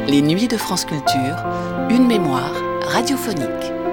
Les Nuits de France Culture, une mémoire radiophonique.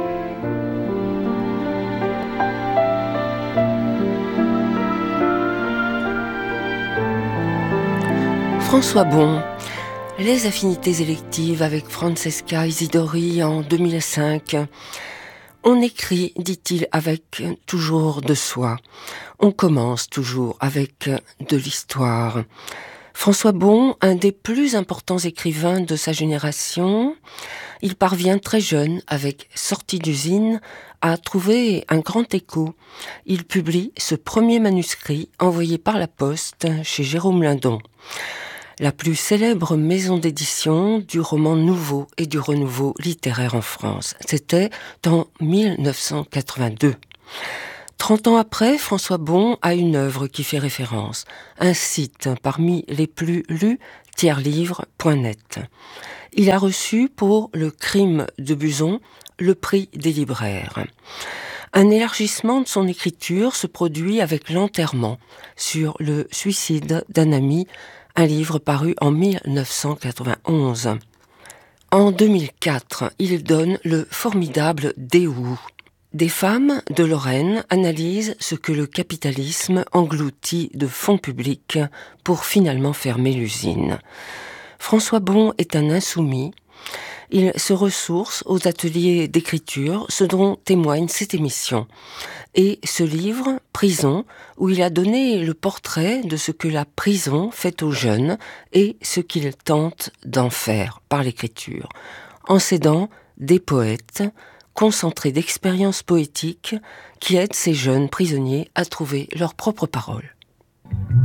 François Bon, les affinités électives avec Francesca Isidori en 2005. On écrit, dit-il, avec toujours de soi. On commence toujours avec de l'histoire. François Bon, un des plus importants écrivains de sa génération, il parvient très jeune, avec Sortie d'usine, à trouver un grand écho. Il publie ce premier manuscrit envoyé par la poste chez Jérôme Lindon, la plus célèbre maison d'édition du roman nouveau et du renouveau littéraire en France. C'était en 1982. 30 ans après, François Bon a une œuvre qui fait référence, un site parmi les plus lus, tiers-livre.net. Il a reçu pour Le Crime de Buzon le prix des libraires. Un élargissement de son écriture se produit avec L'Enterrement sur le suicide d'un ami, un livre paru en 1991. En 2004, il donne le formidable Déhou. Des femmes de Lorraine analysent ce que le capitalisme engloutit de fonds publics pour finalement fermer l'usine. François Bon est un insoumis. Il se ressource aux ateliers d'écriture, ce dont témoigne cette émission. Et ce livre, Prison, où il a donné le portrait de ce que la prison fait aux jeunes et ce qu'il tente d'en faire par l'écriture, en s'aidant des poètes, concentrés d'expériences poétiques qui aident ces jeunes prisonniers à trouver leurs propres paroles.